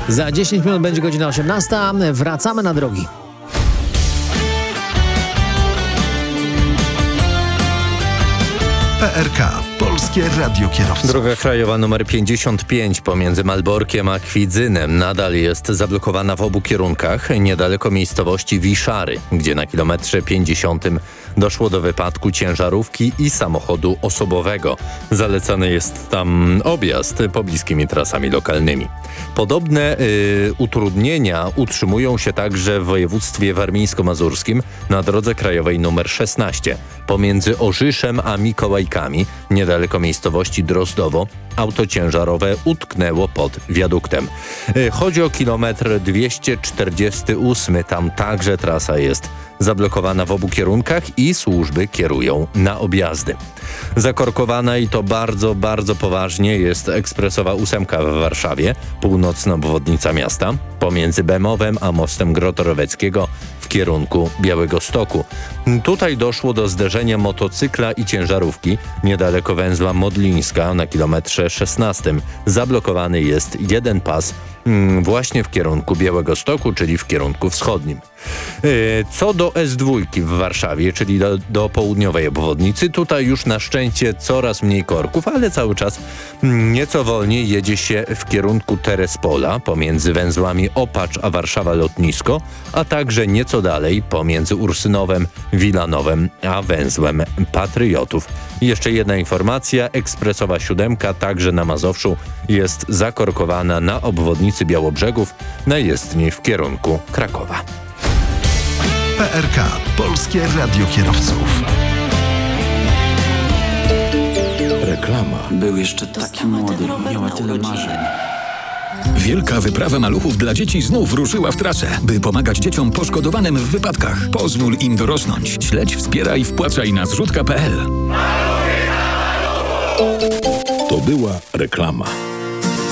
Za 10 minut będzie godzina 18. Wracamy na drogi. PRK, Polskie Radio Kierowców. Droga krajowa numer 55 pomiędzy Malborkiem a Kwidzynem nadal jest zablokowana w obu kierunkach, niedaleko miejscowości Wiszary, gdzie na kilometrze 50 doszło do wypadku ciężarówki i samochodu osobowego. Zalecany jest tam objazd pobliskimi trasami lokalnymi. Podobne utrudnienia utrzymują się także w województwie warmińsko-mazurskim na drodze krajowej nr 16 pomiędzy Orzyszem a Mikołajkami, niedaleko miejscowości Drozdowo. Auto ciężarowe utknęło pod wiaduktem. Chodzi o kilometr 248. Tam także trasa jest zablokowana w obu kierunkach i służby kierują na objazdy. Zakorkowana i to bardzo, bardzo poważnie jest ekspresowa 8 w Warszawie, północna obwodnica miasta, pomiędzy Bemowem a mostem Grotoroweckiego w kierunku Białegostoku. Tutaj doszło do zderzenia motocykla i ciężarówki niedaleko węzła Modlińska na kilometrze 16. Zablokowany jest jeden pas właśnie w kierunku Białegostoku, czyli w kierunku wschodnim. Co do S2 w Warszawie, czyli do południowej obwodnicy, tutaj już na szczęście coraz mniej korków, ale cały czas nieco wolniej jedzie się w kierunku Terespola pomiędzy węzłami Opacz a Warszawa Lotnisko, a także nieco dalej pomiędzy Ursynowem, Wilanowem a węzłem Patriotów. I jeszcze jedna informacja, ekspresowa 7 także na Mazowszu jest zakorkowana na obwodnicy Białobrzegów na jezdni w kierunku Krakowa. PRK, Polskie Radio Kierowców. Reklama. Był jeszcze taki młody, miała tyle marzeń. Wielka wyprawa maluchów dla dzieci znów ruszyła w trasę, by pomagać dzieciom poszkodowanym w wypadkach. Pozwól im dorosnąć. Śledź, wspieraj, wpłacaj na zrzutka.pl. To była reklama.